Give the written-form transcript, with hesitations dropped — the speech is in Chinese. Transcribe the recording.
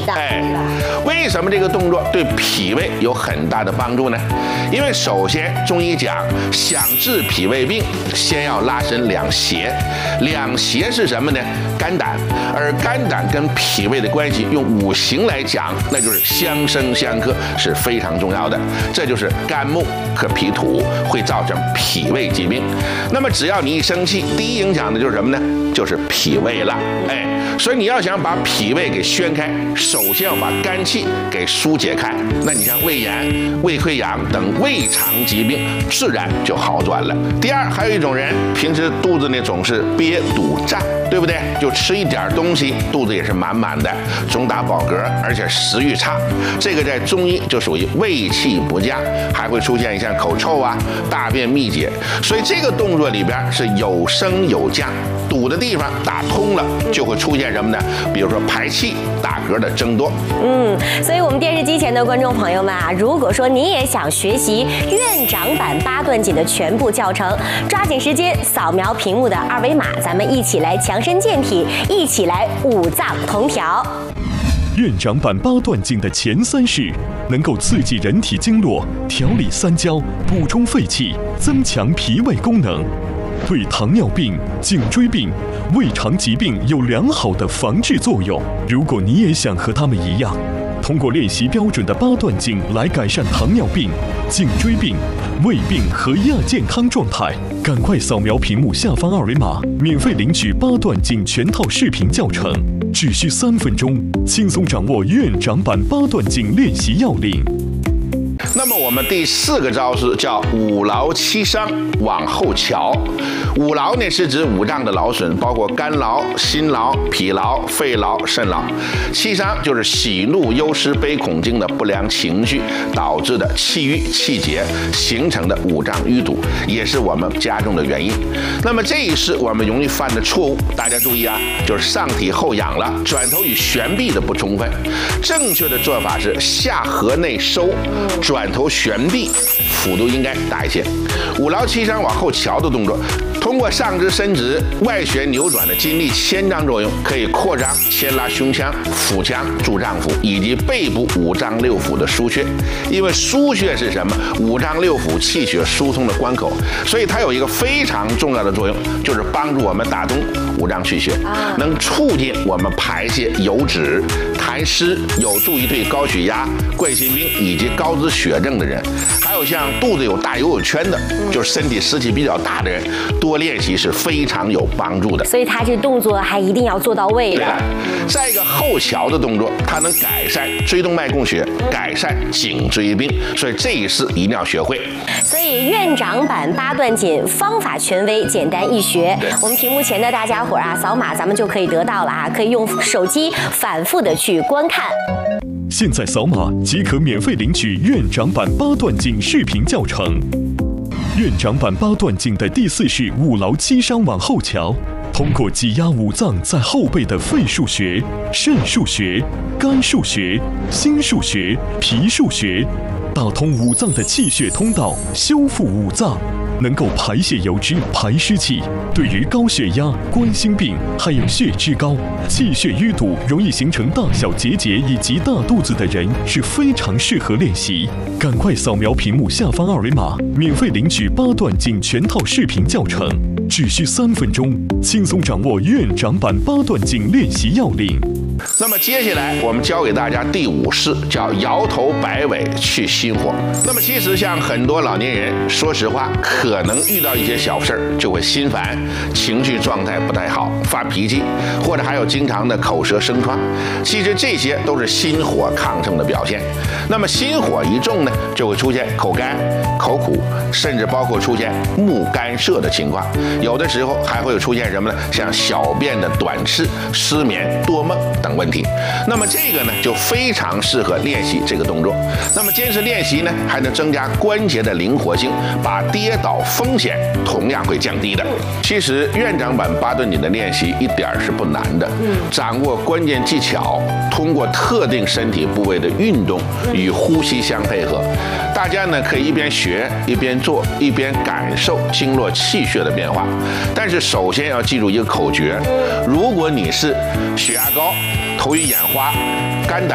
的。 为什么这个动作对脾胃有很大的帮助呢？因为首先中医讲，想治脾胃病，先要拉伸两胁。两胁是什么呢？肝胆。而肝胆跟脾胃的关系，用五行来讲，那就是相生相克，是非常重要的。这就是肝木克脾土，会造成脾胃疾病。那么只要你一生气，第一影响的就是什么呢？就是脾胃了。所以你要想把脾胃给宣开，首先要把肝气给疏解开。那你像胃炎、胃溃疡等胃肠疾病，自然就好转了。第二，还有一种人平时肚子呢总是憋堵胀，对不对？就吃一点东西，肚子也是满满的，总打饱嗝，而且食欲差。这个在中医就属于胃气不佳，还会出现像口臭啊、大便秘结。所以这个动作里边是有升有降，堵的地方打通了，就会出现什么呢？比如说排气、打嗝的增多。 所以我们电视机前的观众朋友们啊，如果说你也想学习院长版八段锦的全部教程，抓紧时间扫描屏幕的二维码，咱们一起来强身健体，一起来五脏同调。 院长版八段锦的前3式能够刺激人体经络，调理三焦，补充肺气，增强脾胃功能，对糖尿病、颈椎病、胃肠疾病有良好的防治作用。如果你也想和他们一样，通过练习标准的八段锦来改善糖尿病、颈椎病、胃病和亚健康状态，赶快扫描屏幕下方二维码，免费领取八段锦全套视频教程，只需3分钟，轻松掌握院长版八段锦练习要领。 那么我们第4个招式叫五劳七伤往后瞧。五劳呢是指五脏的劳损，包括肝劳、心劳、脾劳、肺劳、肾劳。七伤就是喜怒忧思悲恐惊的不良情绪导致的气郁气结形成的五脏淤堵，也是我们加重的原因。那么这一式我们容易犯的错误，大家注意啊，就是上体后仰了，转头与悬臂的不充分。正确的做法是下颌内收，转头悬臂，幅度应该大一些。五劳七伤往后瞧的动作，通过上肢伸直、外旋扭转的筋力牵张作用，可以扩张、牵拉胸腔、腹腔、助脏腑以及背部五脏六腑的腧穴。因为腧穴是什么？五脏六腑气血疏通的关口，所以它有一个非常重要的作用，就是帮助我们打通五脏气血，能促进我们排泄油脂、痰湿，有助于对高血压、冠心病以及高脂血症的人，还有像肚子有大游泳圈的，就是身体湿气比较大的人，多练习是非常有帮助的。 所以他这动作还一定要做到位的。 再一个后桥的动作，它能改善椎动脉供血，改善颈椎病，所以这一式一定要学会。 所以院长版八段锦方法权威，简单易学。我们屏幕前的大家伙啊，扫码咱们就可以得到了啊，可以用手机反复的去观看。 现在扫码即可免费领取院长版八段锦视频教程。院长版八段锦的第4式五劳七伤往后瞧，通过挤压五脏在后背的肺腧穴、肾腧穴、肝腧穴、心腧穴、脾腧穴，打通五脏的气血通道，修复五脏，能够排泄油脂、排湿气，对于高血压、冠心病还有血脂高、气血淤堵、容易形成大小结节以及大肚子的人是非常适合练习。赶快扫描屏幕下方二维码，免费领取八段锦全套视频教程，只需3分钟，轻松掌握院长版八段锦练习要领。 那么接下来我们教给大家第5式，叫摇头摆尾去心火。那么其实像很多老年人，说实话，可能遇到一些小事儿就会心烦，情绪状态不太好，发脾气，或者还有经常的口舌生疮。其实这些都是心火亢盛的表现。那么心火一重呢，就会出现口干、口苦，甚至包括出现目干涩的情况。有的时候还会出现什么呢？像小便的短赤、失眠、多梦等问题。那么这个呢，就非常适合练习这个动作。那么坚持练习呢，还能增加关节的灵活性，把跌倒风险同样会降低的。其实院长版八段锦的练习一点是不难的，掌握关键技巧，通过特定身体部位的运动与呼吸相配合，大家呢可以一边学一边做，一边感受经络气血的变化。但是首先要记住一个口诀：如果你是血压高、头晕眼花、肝胆